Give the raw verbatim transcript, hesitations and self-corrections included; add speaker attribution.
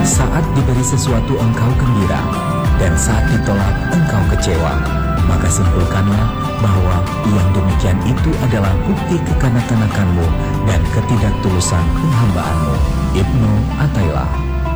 Speaker 1: Saat diberi sesuatu engkau gembira, dan saat ditolak engkau kecewa. Maka simpulkanlah bahwa yang demikian itu adalah bukti kekanak-kanakanmu dan ketidaktulusan penghambaanmu. Ibnu Athaillah.